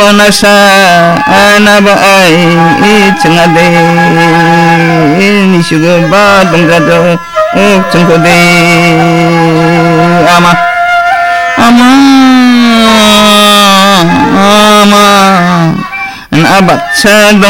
nasa anabaay itsangade nisugaba donggado uksangkode ama ama ama abat sa